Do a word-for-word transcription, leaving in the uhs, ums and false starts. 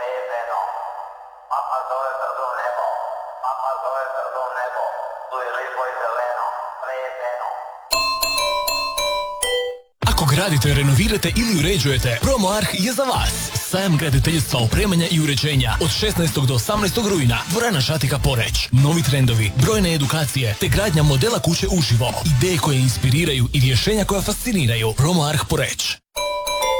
Riječeno. Papa zove brdo nebo. Papa zove brdo nebo. Tu je lipo i zeleno. Riječeno. Ako gradite, renovirate ili uređujete, PromoArch je za vas. Sajam graditeljstva, opremanja i uređenja od šesnaestog do osamnaestog rujna. Dvorana Šatika Poreć. Novi trendovi, brojne edukacije te gradnja modela kuće uživo. Ideje koje inspiriraju i rješenja koja fasciniraju. PromoArch Poreć.